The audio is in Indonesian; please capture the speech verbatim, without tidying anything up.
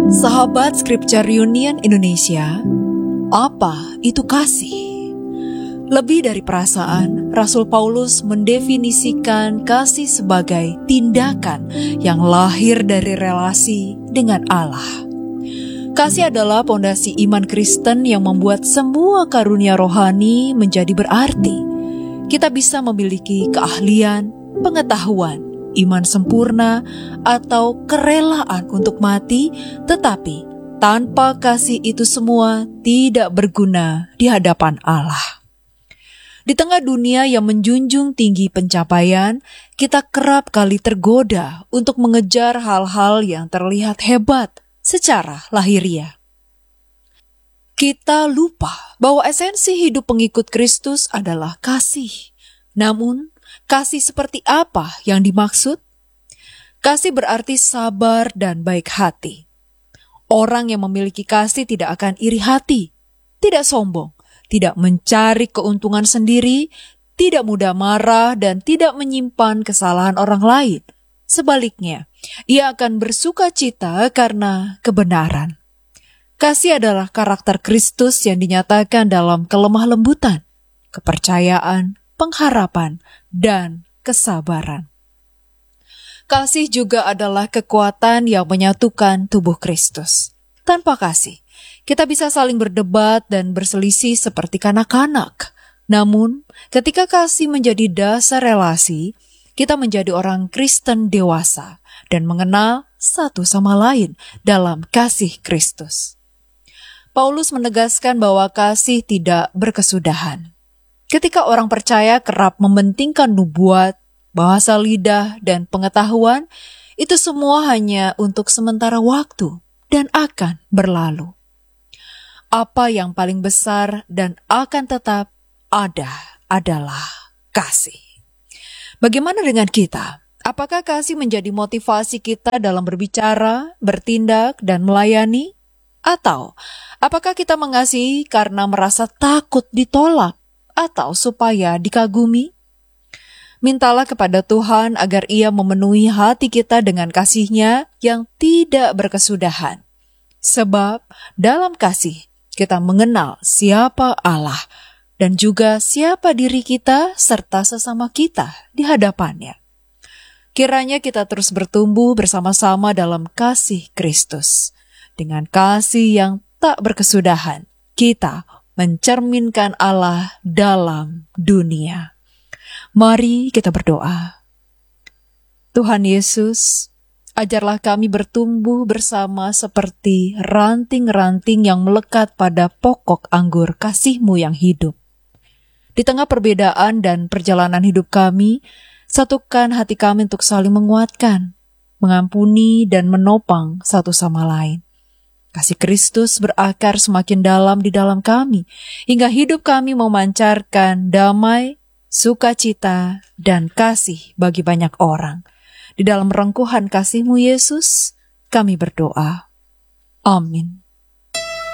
Sahabat Scripture Union Indonesia, apa itu kasih? Lebih dari perasaan, Rasul Paulus mendefinisikan kasih sebagai tindakan yang lahir dari relasi dengan Allah. Kasih adalah pondasi iman Kristen yang membuat semua karunia rohani menjadi berarti. Kita bisa memiliki keahlian, pengetahuan, iman sempurna, atau kerelaan untuk mati, tetapi tanpa kasih itu semua tidak berguna di hadapan Allah. Di tengah dunia yang menjunjung tinggi pencapaian, kita kerap kali tergoda untuk mengejar hal-hal yang terlihat hebat secara lahiriah. Kita lupa bahwa esensi hidup pengikut Kristus adalah kasih. Namun, kasih seperti apa yang dimaksud? Kasih berarti sabar dan baik hati. Orang yang memiliki kasih tidak akan iri hati, tidak sombong, tidak mencari keuntungan sendiri, tidak mudah marah, dan tidak menyimpan kesalahan orang lain. Sebaliknya, ia akan bersuka cita karena kebenaran. Kasih adalah karakter Kristus yang dinyatakan dalam kelemah lembutan, kepercayaan, pengharapan, dan kesabaran. Kasih juga adalah kekuatan yang menyatukan tubuh Kristus. Tanpa kasih, kita bisa saling berdebat dan berselisih seperti kanak-kanak. Namun, ketika kasih menjadi dasar relasi, kita menjadi orang Kristen dewasa dan mengenal satu sama lain dalam kasih Kristus. Paulus menegaskan bahwa kasih tidak berkesudahan. Ketika orang percaya kerap mementingkan nubuat, bahasa lidah, dan pengetahuan, itu semua hanya untuk sementara waktu dan akan berlalu. Apa yang paling besar dan akan tetap ada adalah kasih. Bagaimana dengan kita? Apakah kasih menjadi motivasi kita dalam berbicara, bertindak, dan melayani? Atau apakah kita mengasihi karena merasa takut ditolak atau supaya dikagumi? Mintalah kepada Tuhan agar Ia memenuhi hati kita dengan kasih-Nya yang tidak berkesudahan. Sebab dalam kasih kita mengenal siapa Allah dan juga siapa diri kita serta sesama kita di hadapan-Nya. Kiranya kita terus bertumbuh bersama-sama dalam kasih Kristus. Dengan kasih yang tak berkesudahan, kita mencerminkan Allah dalam dunia. Mari kita berdoa. Tuhan Yesus, ajarlah kami bertumbuh bersama seperti ranting-ranting yang melekat pada pokok anggur kasih-Mu yang hidup. Di tengah perbedaan dan perjalanan hidup kami, satukan hati kami untuk saling menguatkan, mengampuni dan menopang satu sama lain. Kasih Kristus berakar semakin dalam di dalam kami, hingga hidup kami memancarkan damai, sukacita, dan kasih bagi banyak orang. Di dalam rengkuhan kasih-Mu Yesus, kami berdoa. Amin.